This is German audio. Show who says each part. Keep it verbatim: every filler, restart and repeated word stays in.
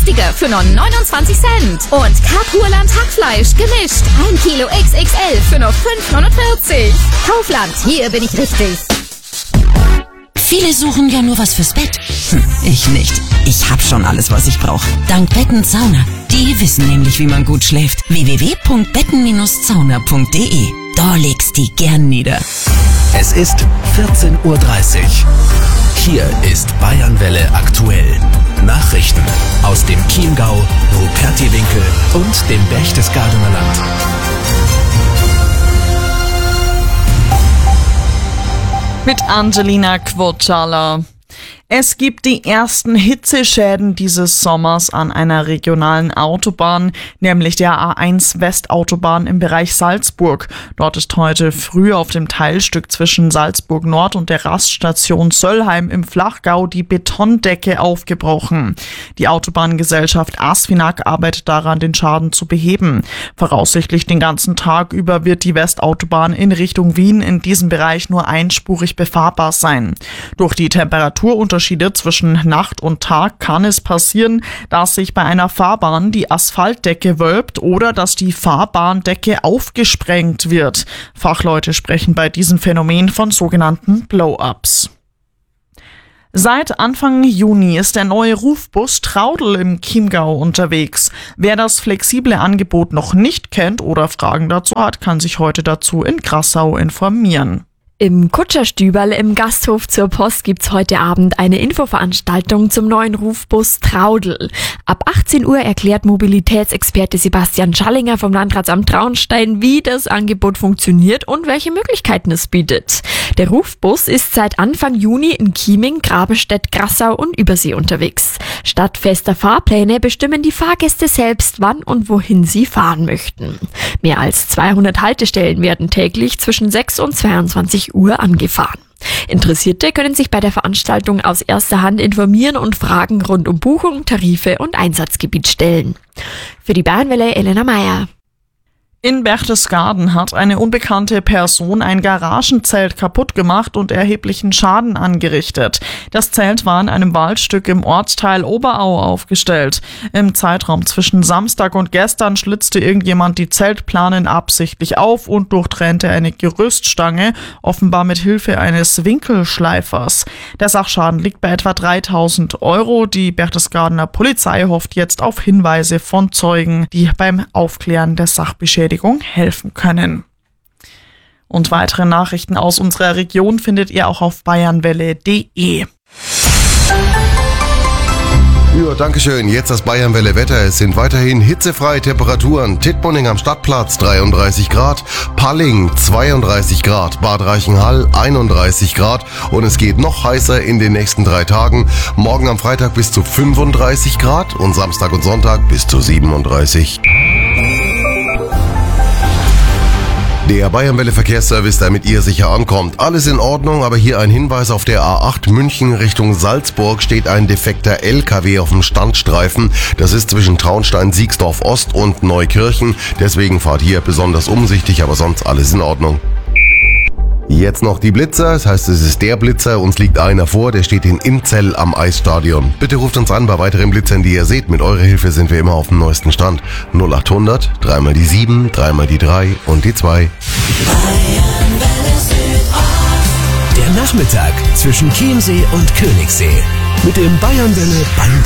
Speaker 1: günstiger für nur neunundzwanzig Cent. Und Kapuerland Hackfleisch gemischt. ein Kilo X X L für nur fünf neunundvierzig. Kaufland, hier bin ich richtig.
Speaker 2: Viele suchen ja nur was fürs Bett. Hm, ich nicht. Ich hab schon alles, was ich brauche. Dank Betten Sauna. Die wissen nämlich, wie man gut schläft. w w w punkt betten Bindestrich sauna punkt d e. Da legst die gern nieder.
Speaker 3: Es ist vierzehn Uhr dreißig. Hier ist Bayernwelle aktuell. Nachrichten aus dem Chiemgau, Rupertiwinkel und dem Berchtesgadener Land.
Speaker 4: Mit Angelina Quotschala. Es gibt die ersten Hitzeschäden dieses Sommers an einer regionalen Autobahn, nämlich der A eins Westautobahn im Bereich Salzburg. Dort ist heute früh auf dem Teilstück zwischen Salzburg Nord und der Raststation Söllheim im Flachgau die Betondecke aufgebrochen. Die Autobahngesellschaft Asfinag arbeitet daran, den Schaden zu beheben. Voraussichtlich den ganzen Tag über wird die Westautobahn in Richtung Wien in diesem Bereich nur einspurig befahrbar sein. Durch die Temperaturunterschiede zwischen Nacht und Tag kann es passieren, dass sich bei einer Fahrbahn die Asphaltdecke wölbt oder dass die Fahrbahndecke aufgesprengt wird. Fachleute sprechen bei diesem Phänomen von sogenannten Blow-ups. Seit Anfang Juni ist der neue Rufbus Traudl im Chiemgau unterwegs. Wer das flexible Angebot noch nicht kennt oder Fragen dazu hat, kann sich heute dazu in Grassau informieren.
Speaker 5: Im Kutscherstüberl im Gasthof zur Post gibt's heute Abend eine Infoveranstaltung zum neuen Rufbus Traudl. Ab achtzehn Uhr erklärt Mobilitätsexperte Sebastian Schallinger vom Landratsamt Traunstein, wie das Angebot funktioniert und welche Möglichkeiten es bietet. Der Rufbus ist seit Anfang Juni in Chieming, Grabenstedt, Grassau und Übersee unterwegs. Statt fester Fahrpläne bestimmen die Fahrgäste selbst, wann und wohin sie fahren möchten. Mehr als zweihundert Haltestellen werden täglich zwischen sechs und zweiundzwanzig Uhr angefahren. Interessierte können sich bei der Veranstaltung aus erster Hand informieren und Fragen rund um Buchung, Tarife und Einsatzgebiet stellen. Für die Bayernwelle Elena Meyer.
Speaker 4: In Berchtesgaden hat eine unbekannte Person ein Garagenzelt kaputt gemacht und erheblichen Schaden angerichtet. Das Zelt war in einem Waldstück im Ortsteil Oberau aufgestellt. Im Zeitraum zwischen Samstag und gestern schlitzte irgendjemand die Zeltplanen absichtlich auf und durchtrennte eine Gerüststange, offenbar mit Hilfe eines Winkelschleifers. Der Sachschaden liegt bei etwa dreitausend Euro. Die Berchtesgadener Polizei hofft jetzt auf Hinweise von Zeugen, die beim Aufklären der Sachbeschädigung helfen können. Und weitere Nachrichten aus unserer Region findet ihr auch auf bayernwelle punkt de.
Speaker 6: Ja, dankeschön. Jetzt das Bayernwelle Wetter. Es sind weiterhin hitzefreie Temperaturen. Tittmoning am Stadtplatz dreiunddreißig Grad, Palling zweiunddreißig Grad, Bad Reichenhall einunddreißig Grad und es geht noch heißer in den nächsten drei Tagen. Morgen am Freitag bis zu fünfunddreißig Grad und Samstag und Sonntag bis zu siebenunddreißig. Der Bayernwelle Verkehrsservice, damit ihr sicher ankommt. Alles in Ordnung, aber hier ein Hinweis: Auf der A acht München Richtung Salzburg steht ein defekter L K W auf dem Standstreifen. Das ist zwischen Traunstein, Siegsdorf Ost und Neukirchen. Deswegen fahrt hier besonders umsichtig, aber sonst alles in Ordnung. Jetzt noch die Blitzer, das heißt, es ist der Blitzer, uns liegt einer vor, der steht in Inzell am Eisstadion. Bitte ruft uns an bei weiteren Blitzern, die ihr seht. Mit eurer Hilfe sind wir immer auf dem neuesten Stand. null achthundert, dreimal die sieben, dreimal die drei und die zwei.
Speaker 3: Der Nachmittag zwischen Chiemsee und Königssee mit dem Bayernwelle Band.